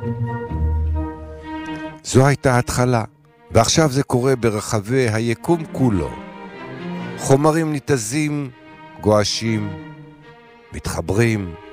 זו הייתה התחלה, ועכשיו זה קורה ברחבי היקום כולו. חומרים ניתזים, גואשים, מתחברים,